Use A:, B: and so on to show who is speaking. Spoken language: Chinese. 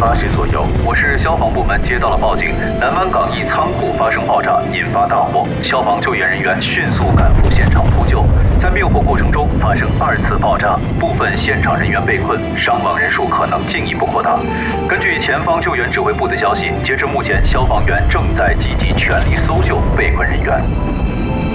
A: 8时左右，我市消防部门接到了报警，南湾港一仓库发生爆炸，引发大火。消防救援人员迅速赶赴现场扑救，在灭火过程中发生2次爆炸，部分现场人员被困，伤亡人数可能进一步扩大。根据前方救援指挥部的消息，截至目前，消防员正在积极全力搜救被困人员。